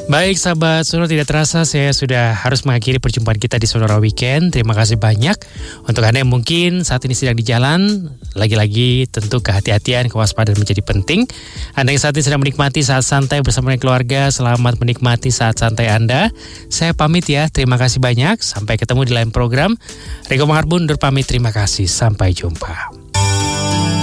Baik sahabat Sonora, tidak terasa saya sudah harus mengakhiri perjumpaan kita di Sonora Weekend. Terima kasih banyak untuk Anda yang mungkin saat ini sedang di jalan. Lagi-lagi tentu kehati-hatian, kewaspadaan menjadi penting. Anda yang saat ini sedang menikmati saat santai bersama keluarga, selamat menikmati saat santai Anda. Saya pamit ya, terima kasih banyak. Sampai ketemu di lain program. Riko Maharbun undur pamit, terima kasih. Sampai jumpa.